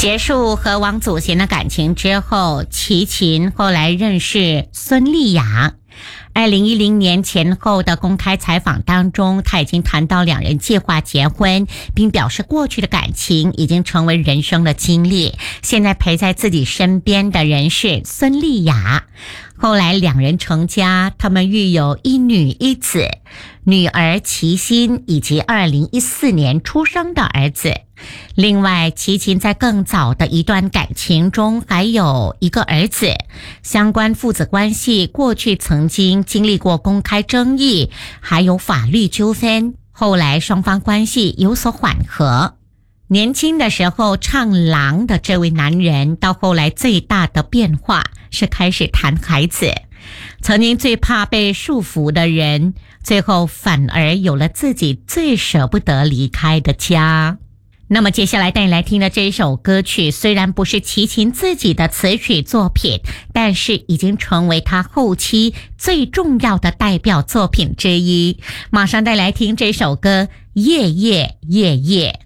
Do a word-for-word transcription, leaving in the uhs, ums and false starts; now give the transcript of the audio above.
结束和王祖贤的感情之后，齐秦后来认识孙丽雅。二零一零年前后的公开采访当中，他已经谈到两人计划结婚，并表示过去的感情已经成为人生的经历，现在陪在自己身边的人是孙丽雅。后来两人成家，他们育有一女一子，女儿齐欣以及二零一四年出生的儿子。另外，齐秦在更早的一段感情中还有一个儿子，相关父子关系过去曾经经历过公开争议，还有法律纠纷，后来双方关系有所缓和。年轻的时候唱郎的这位男人，到后来最大的变化是开始谈孩子。曾经最怕被束缚的人，最后反而有了自己最舍不得离开的家。那么接下来带你来听的这一首歌曲，虽然不是齐秦自己的词曲作品，但是已经成为他后期最重要的代表作品之一。马上带来听这首歌《夜夜夜夜》。